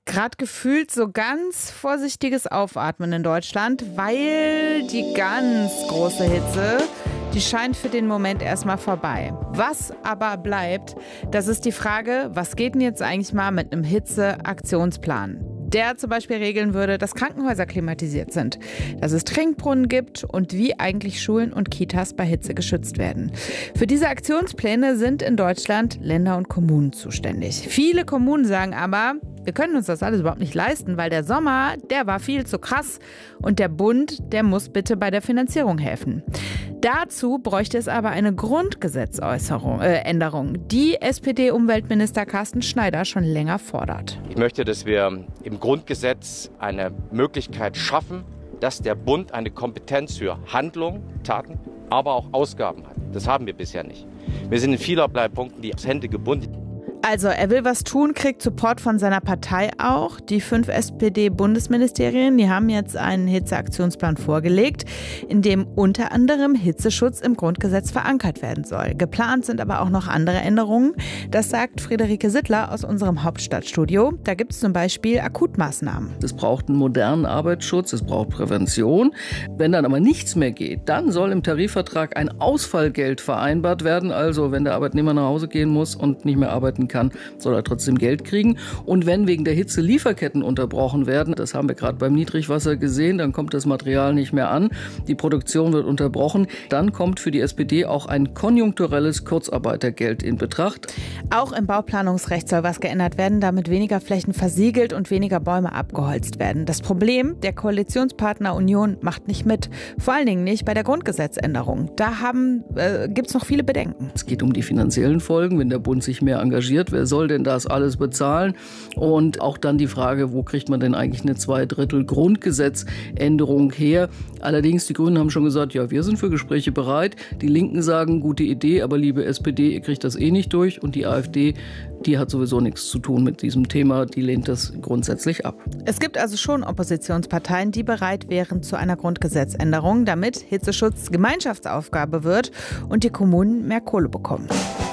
Gerade gefühlt so ganz vorsichtiges Aufatmen in Deutschland, weil die ganz große Hitze, die scheint für den Moment erstmal vorbei. Was aber bleibt, das ist die Frage, was geht denn jetzt eigentlich mal mit einem Hitzeaktionsplan? Der zum Beispiel regeln würde, dass Krankenhäuser klimatisiert sind, dass es Trinkbrunnen gibt und wie eigentlich Schulen und Kitas bei Hitze geschützt werden. Für diese Aktionspläne sind in Deutschland Länder und Kommunen zuständig. Viele Kommunen sagen aber, wir können uns das alles überhaupt nicht leisten, weil der Sommer, der war viel zu krass und der Bund, der muss bitte bei der Finanzierung helfen. Dazu bräuchte es aber eine Grundgesetzänderung, die SPD-Umweltminister Carsten Schneider schon länger fordert. Ich möchte, dass wir im Grundgesetz eine Möglichkeit schaffen, dass der Bund eine Kompetenz für Handlung, Taten, aber auch Ausgaben hat. Das haben wir bisher nicht. Wir sind in vielerlei Punkten die Hände gebunden. Also er will was tun, kriegt Support von seiner Partei auch. Die 5 SPD-Bundesministerien, die haben jetzt einen Hitzeaktionsplan vorgelegt, in dem unter anderem Hitzeschutz im Grundgesetz verankert werden soll. Geplant sind aber auch noch andere Änderungen. Das sagt Friederike Sittler aus unserem Hauptstadtstudio. Da gibt es zum Beispiel Akutmaßnahmen. Es braucht einen modernen Arbeitsschutz, es braucht Prävention. Wenn dann aber nichts mehr geht, dann soll im Tarifvertrag ein Ausfallgeld vereinbart werden. Also wenn der Arbeitnehmer nach Hause gehen muss und nicht mehr arbeiten kann, soll er trotzdem Geld kriegen. Und wenn wegen der Hitze Lieferketten unterbrochen werden, das haben wir gerade beim Niedrigwasser gesehen, dann kommt das Material nicht mehr an, die Produktion wird unterbrochen, dann kommt für die SPD auch ein konjunkturelles Kurzarbeitergeld in Betracht. Auch im Bauplanungsrecht soll was geändert werden, damit weniger Flächen versiegelt und weniger Bäume abgeholzt werden. Das Problem, der Koalitionspartner Union macht nicht mit, vor allen Dingen nicht bei der Grundgesetzänderung. Da gibt es noch viele Bedenken. Es geht um die finanziellen Folgen, wenn der Bund sich mehr engagiert. Wer soll denn das alles bezahlen? Und auch dann die Frage, wo kriegt man denn eigentlich eine 2/3 Grundgesetzänderung her? Allerdings, die Grünen haben schon gesagt, ja, wir sind für Gespräche bereit. Die Linken sagen, gute Idee, aber liebe SPD, ihr kriegt das eh nicht durch. Und die AfD, die hat sowieso nichts zu tun mit diesem Thema. Die lehnt das grundsätzlich ab. Es gibt also schon Oppositionsparteien, die bereit wären zu einer Grundgesetzänderung, damit Hitzeschutz Gemeinschaftsaufgabe wird und die Kommunen mehr Kohle bekommen.